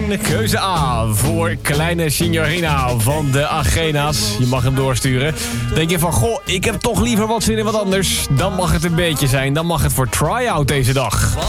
zijn. Keuze A voor kleine signorina van de Agena's. Je mag hem doorsturen. Denk je van, goh, ik heb toch liever wat zin in wat anders. Dan mag het een beetje zijn. Dan mag het voor try-out deze dag.